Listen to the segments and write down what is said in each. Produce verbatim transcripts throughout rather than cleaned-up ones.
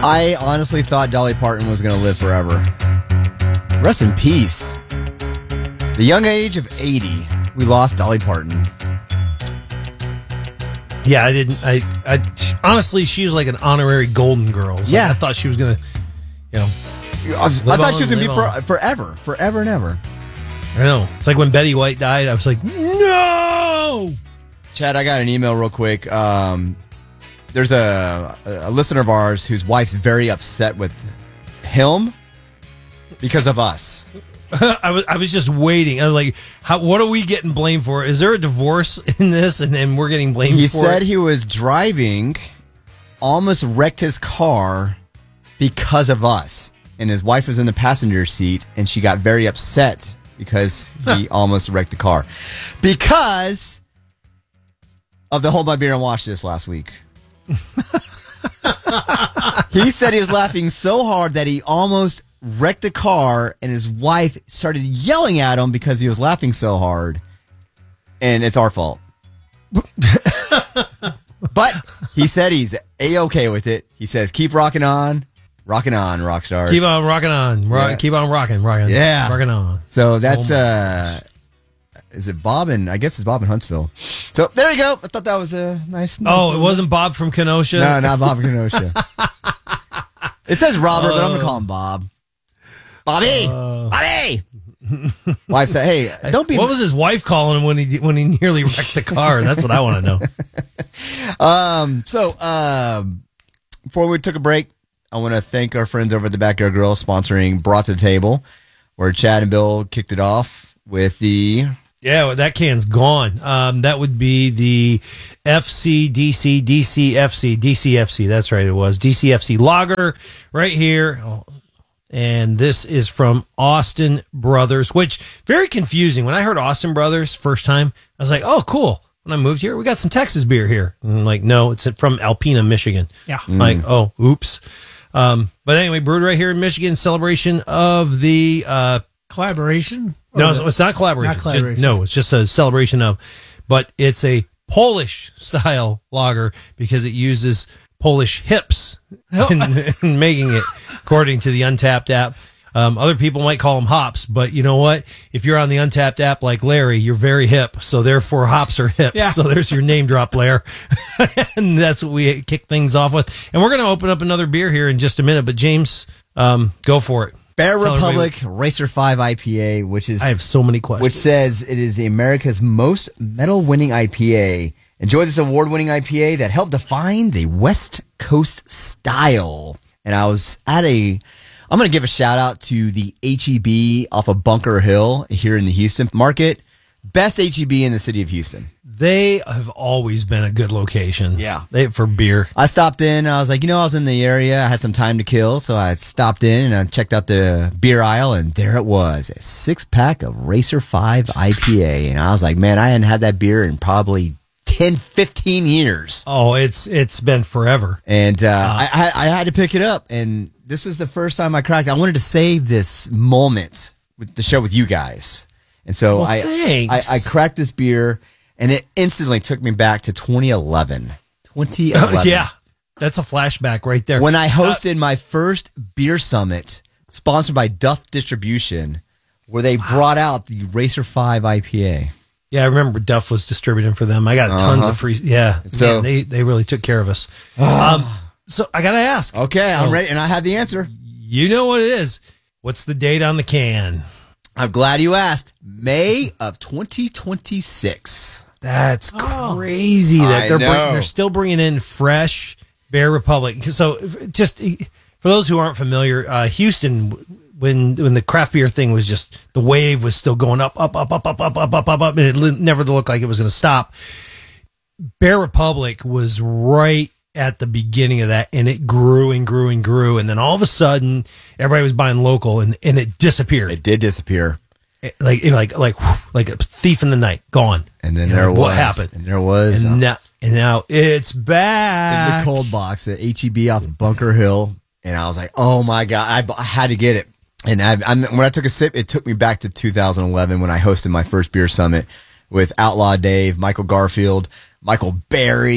I honestly thought Dolly Parton was going to live forever. Rest in peace. The young age of eighty, we lost Dolly Parton. Yeah, I didn't. I, I honestly, she was like an honorary Golden Girl. So Yeah. I thought she was going to, you know. I, I thought on, she was going to be live for, forever, forever and ever. I know. It's like when Betty White died, I was like, no! Chad, I got an email real quick. Um, there's a, a listener of ours whose wife's very upset with him because of us. I was I was just waiting. I was like, how, what are we getting blamed for? Is there a divorce in this and then we're getting blamed He for said it? he was driving, almost wrecked his car because of us. And his wife was in the passenger seat, and she got very upset because he almost wrecked the car. Because of the Hold My Beer and Watch This last week. He said he was laughing so hard that he almost wrecked the car, and his wife started yelling at him because he was laughing so hard. And it's our fault. But he said he's A-okay with it. He says, keep rocking on. Rocking on, rock stars. Keep on rocking on. Rock, Yeah. Keep on rocking, rocking. Yeah. Rocking on. So that's, Oh my uh, is it Bob and, I guess it's Bob in Huntsville. So there you go. I thought that was a nice. nice Oh, it little- wasn't Bob from Kenosha? No, not Bob in Kenosha. It says Robert, but I'm going to call him Bob. Bobby! Uh, Bobby! Wife said, hey, don't be. What was his wife calling him when he when he nearly wrecked the car? That's what I want to know. Um, so, um, before we took a break, I want to thank our friends over at the Backyard Grill sponsoring Brought to the Table, where Chad and Bill kicked it off with the... Yeah, well, that can's gone. Um, that would be the F C D C D C F C D C F C. That's right, it was D C F C lager right here. Oh, and this is from Austin Brothers, which very confusing. When I heard Austin Brothers first time, I was like, "Oh, cool." When I moved here, we got some Texas beer here. And I'm like, no, it's from Alpena, Michigan. Yeah. I'm like, oh, oops. Um, but anyway, brewed right here in Michigan, celebration of the uh, Collaboration? no, Or it's, the- it's not collaboration. Not collaboration. Just, no, it's just a celebration of, but it's a Polish style lager because it uses Polish hips in, in making it, according to the Untapped app. Um, other people might call them hops, but you know what? If you're on the Untapped app like Larry, you're very hip. So therefore, hops are hips. Yeah. So there's your name drop, Larry. And that's what we kick things off with. And we're going to open up another beer here in just a minute. But James, um, go for it. Bear Tell Republic everybody- Racer five I P A, which is I have so many questions. which says it is America's most medal-winning I P A. Enjoy this award-winning I P A that helped define the West Coast style. And I was at a, I'm going to give a shout out to the H E B off of Bunker Hill here in the Houston market. Best H E B in the city of Houston. They have always been a good location. Yeah. They for beer. I stopped in. I was like, you know, I was in the area. I had some time to kill. So I stopped in and I checked out the beer aisle. And there it was, a six-pack of Racer five I P A. And I was like, man, I hadn't had that beer in probably ten, fifteen years. Oh, it's it's been forever. And uh, I, I, I had to pick it up. And this is the first time I cracked it. I wanted to save this moment with the show with you guys. And so Well, I, thanks. I I cracked this beer, and it instantly took me back to twenty eleven. twenty eleven. Yeah, that's a flashback right there. When I hosted my first beer summit, sponsored by Duff Distribution, where they brought out the Racer five I P A. Yeah, I remember Duff was distributing for them. I got tons of free. Yeah, So- man, they they really took care of us. um, so I gotta ask. Okay, I'm So, ready, and I have the answer. You know what it is? What's the date on the can? I'm glad you asked. May of twenty twenty-six. That's crazy that I they're bring, know. they're still bringing in fresh Bear Republic. So just for those who aren't familiar, uh, Houston, when when the craft beer thing was just, the wave was still going up, up, up, up, up, up, up, up, up, up, and it li- never looked like it was going to stop. Bear Republic was right at the beginning of that, and it grew and grew and grew, and then all of a sudden, everybody was buying local, and, and it disappeared. It did disappear. It- like it- like like whew, like a thief in the night, gone. And then You're there like, was. what happened? And there was. And uh, now, and now it's in back. the cold box at H E B off of Bunker Hill, and I was like, "Oh my god, I, I had to get it." And I, I, when I took a sip, it took me back to two thousand eleven when I hosted my first beer summit with Outlaw Dave, Michael Garfield, Michael Berry,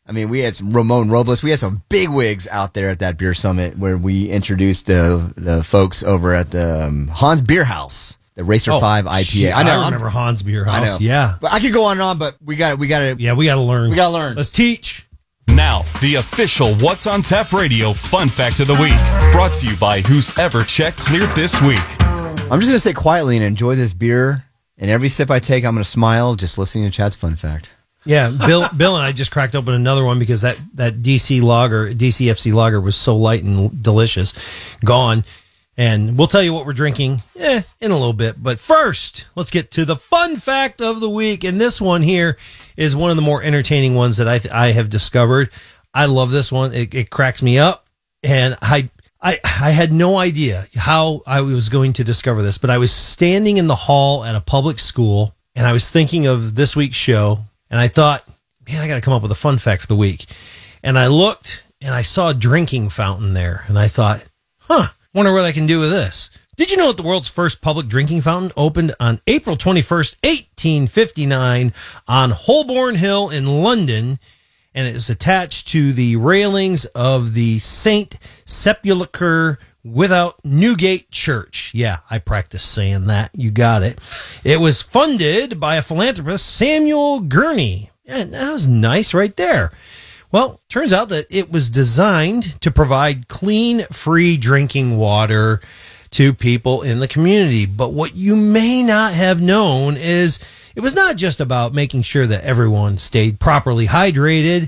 I mean, we had some Ramon Robles. We had some big wigs out there at that beer summit where we introduced uh, the folks over at the um, Hans Beer House, the Racer Oh, five I P A. shit, I know. I remember I'm, Hans Beer House. I know. Yeah. But I could go on and on, but we got we got to Yeah, we got to learn. We got to learn. Let's teach. Now, the official What's on Tap Radio Fun Fact of the Week, brought to you by Who's Ever Check Cleared This Week. I'm just going to sit quietly and enjoy this beer. And every sip I take, I'm going to smile just listening to Chad's fun fact. Yeah, Bill Bill and I just cracked open another one because that, that D C lager, D C F C lager was so light and delicious. Gone. And we'll tell you what we're drinking eh, in a little bit. But first, let's get to the fun fact of the week. And this one here is one of the more entertaining ones that I th- I have discovered. I love this one. It, it cracks me up. And I, I, I had no idea how I was going to discover this, but I was standing in the hall at a public school and I was thinking of this week's show. And I thought, man, I got to come up with a fun fact for the week. And I looked and I saw a drinking fountain there. And I thought, huh, wonder what I can do with this. Did you know that the world's first public drinking fountain opened on April twenty-first, eighteen fifty-nine on Holborn Hill in London? And it was attached to the railings of the Saint Sepulchre without Newgate Church. Yeah, I practiced saying that. You got it. It was funded by a philanthropist, Samuel Gurney. And that was nice right there. Well, turns out that it was designed to provide clean, free drinking water to people in the community. But what you may not have known is it was not just about making sure that everyone stayed properly hydrated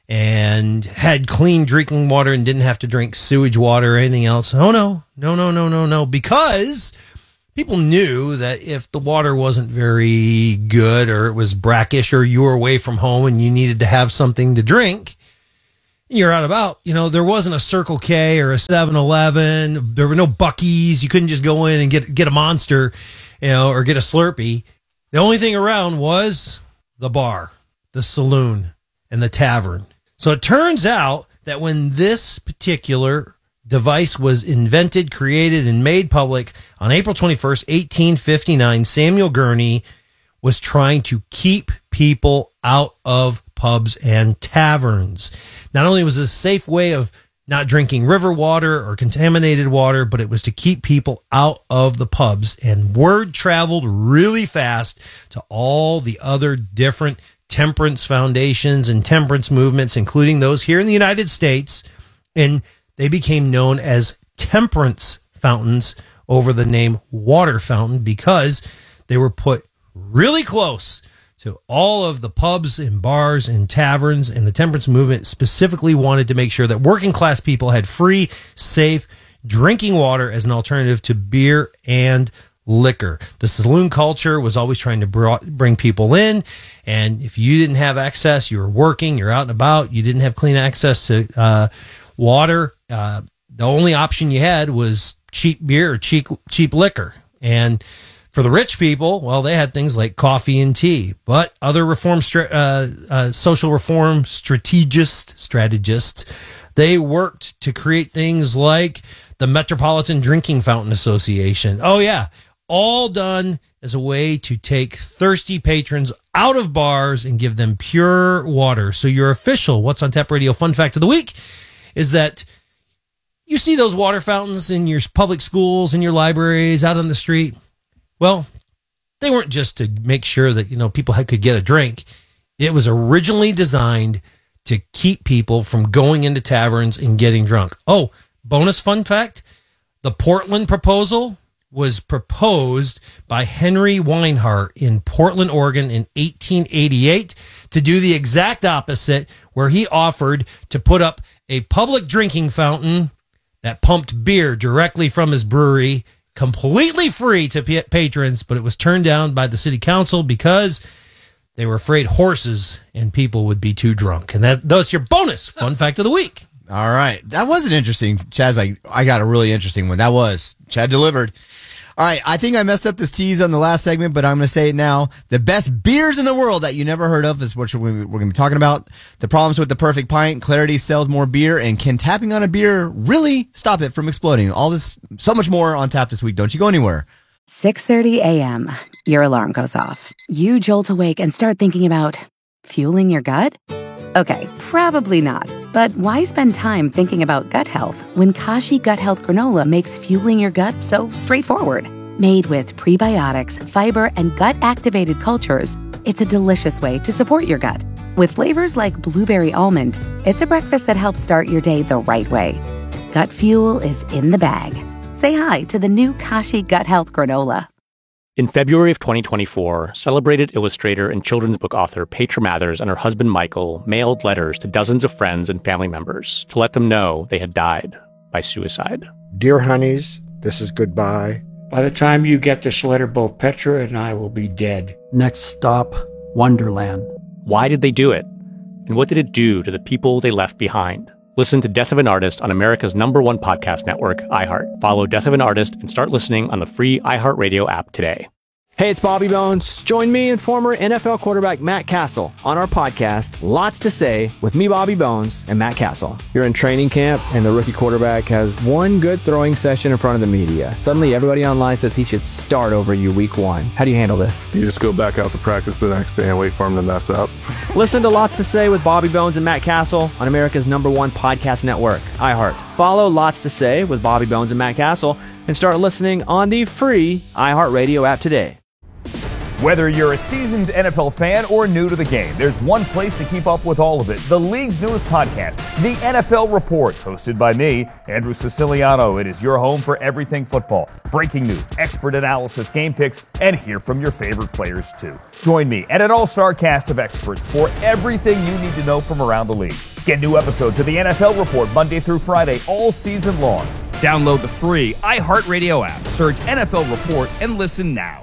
and had clean drinking water and didn't have to drink sewage water or anything else. Oh, no, no, no, no, no, no. Because people knew that if the water wasn't very good or it was brackish or you were away from home and you needed to have something to drink, you're out about, you know, there wasn't a Circle K or a seven eleven. There were no Buc-ee's. You couldn't just go in and get, get a Monster, you know, or get a Slurpee. The only thing around was the bar, the saloon, and the tavern. So it turns out that when this particular device was invented, created, and made public on April twenty-first, eighteen fifty-nine, Samuel Gurney was trying to keep people out of pubs and taverns. Not only was it a safe way of not drinking river water or contaminated water, but it was to keep people out of the pubs. And word traveled really fast to all the other different temperance foundations and temperance movements, including those here in the United States. And they became known as temperance fountains over the name water fountain because they were put really close to all of the pubs and bars and taverns, and the temperance movement specifically wanted to make sure that working class people had free, safe drinking water as an alternative to beer and liquor. The saloon culture was always trying to br- bring people in, and if you didn't have access, you were working, you're out and about, you didn't have clean access to uh, water, uh, the only option you had was cheap beer or cheap cheap liquor. And for the rich people, well, they had things like coffee and tea. But other reform, stra- uh, uh, social reform strategists, strategists, they worked to create things like the Metropolitan Drinking Fountain Association. Oh, yeah. All done as a way to take thirsty patrons out of bars and give them pure water. So your official What's on Tap Radio fun fact of the week is that you see those water fountains in your public schools, in your libraries, out on the street. Well, they weren't just to make sure that, you know, people had, could get a drink. It was originally designed to keep people from going into taverns and getting drunk. Oh, bonus fun fact, the Portland proposal was proposed by Henry Weinhardt in Portland, Oregon in eighteen eighty-eight to do the exact opposite, where he offered to put up a public drinking fountain that pumped beer directly from his brewery, completely free to p- patrons, but it was turned down by the city council because they were afraid horses and people would be too drunk. And that that's your bonus fun fact of the week. All right. That was an interesting. Chad's like, I got a really interesting one. That was. Chad delivered. All right. I think I messed up this tease on the last segment, but I'm going to say it now. The best beers in the world that you never heard of is what we're going to be talking about. The problems with the perfect pint. Clarity sells more beer. And can tapping on a beer really stop it from exploding? All this, so much more on tap this week. Don't you go anywhere. six thirty a.m. Your alarm goes off. You jolt awake and start thinking about fueling your gut? Okay, probably not. But why spend time thinking about gut health when Kashi Gut Health Granola makes fueling your gut so straightforward? Made with prebiotics, fiber, and gut-activated cultures, it's a delicious way to support your gut. With flavors like blueberry almond, it's a breakfast that helps start your day the right way. Gut fuel is in the bag. Say hi to the new Kashi Gut Health Granola. In February of twenty twenty-four, celebrated illustrator and children's book author Petra Mathers and her husband Michael mailed letters to dozens of friends and family members to let them know they had died by suicide. Dear honeys, this is goodbye. By the time you get this letter, both Petra and I will be dead. Next stop, Wonderland. Why did they do it? And what did it do to the people they left behind? Listen to Death of an Artist on America's number one podcast network, iHeart. Follow Death of an Artist and start listening on the free iHeartRadio app today. Hey, it's Bobby Bones. Join me and former N F L quarterback Matt Castle on our podcast, Lots to Say, with me, Bobby Bones, and Matt Castle. You're in training camp, and the rookie quarterback has one good throwing session in front of the media. Suddenly, everybody online says he should start over you week one. How do you handle this? You just go back out to practice the next day and wait for him to mess up. Listen to Lots to Say with Bobby Bones and Matt Castle on America's number one podcast network, iHeart. Follow Lots to Say with Bobby Bones and Matt Castle and start listening on the free iHeartRadio app today. Whether you're a seasoned N F L fan or new to the game, there's one place to keep up with all of it. The league's newest podcast, The N F L Report, hosted by me, Andrew Siciliano. It is your home for everything football. Breaking news, expert analysis, game picks, and hear from your favorite players too. Join me and an all-star cast of experts for everything you need to know from around the league. Get new episodes of The N F L Report Monday through Friday all season long. Download the free iHeartRadio app, search N F L Report, and listen now.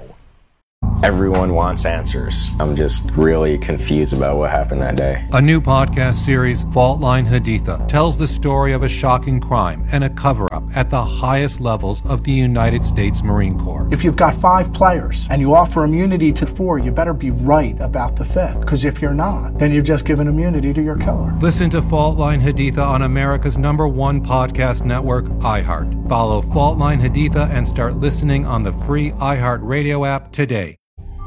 Everyone wants answers. I'm just really confused about what happened that day. A new podcast series, Fault Line Haditha, tells the story of a shocking crime and a cover-up at the highest levels of the United States Marine Corps. If you've got five players and you offer immunity to four, you better be right about the fifth. Because if you're not, then you've just given immunity to your killer. Listen to Fault Line Haditha on America's number one podcast network, iHeart. Follow Fault Line Haditha and start listening on the free iHeart Radio app today.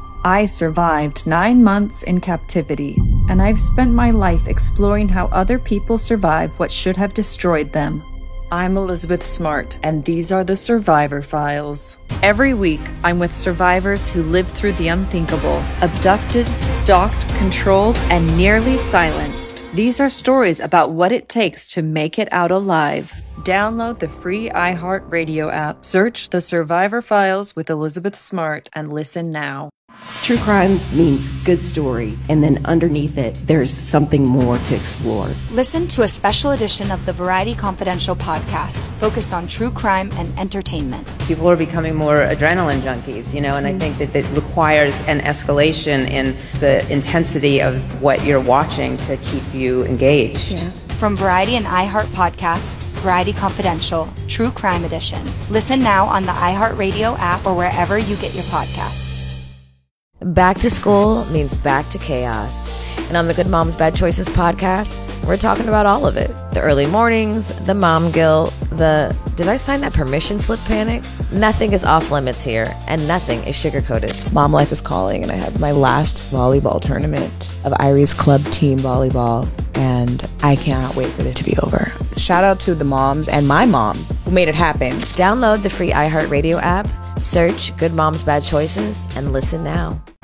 I survived nine months in captivity, and I've spent my life exploring how other people survive what should have destroyed them. I'm Elizabeth Smart, and these are the Survivor Files. Every week, I'm with survivors who lived through the unthinkable, abducted, stalked, controlled, and nearly silenced. These are stories about what it takes to make it out alive. Download the free iHeartRadio app, search The Survivor Files with Elizabeth Smart, and listen now. True crime means good story, and then underneath it, there's something more to explore. Listen to a special edition of the Variety Confidential podcast focused on true crime and entertainment. People are becoming more adrenaline junkies, you know, and I think that it requires an escalation in the intensity of what you're watching to keep you engaged. Yeah. From Variety and iHeart podcasts, Variety Confidential, True Crime Edition. Listen now on the iHeartRadio app or wherever you get your podcasts. Back to school means back to chaos. And on the Good Moms Bad Choices podcast, we're talking about all of it. The early mornings, the mom guilt, the did I sign that permission slip panic? Nothing is off limits here, and nothing is sugar-coated. Mom life is calling, and I have my last volleyball tournament of Irie's club team volleyball, and I cannot wait for it to be over. Shout out to the moms and my mom who made it happen. Download the free iHeartRadio app, search Good Moms Bad Choices, and listen now.